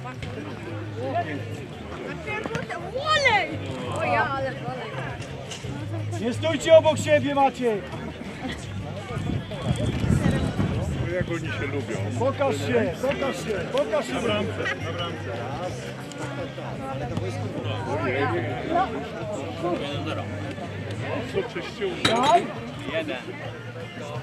Nie stójcie obok siebie, Maciej! Jak oni się lubią. Pokaż się, pokaż się, pokaż się! Na bramce, na bramce. Co czyścił? Daj!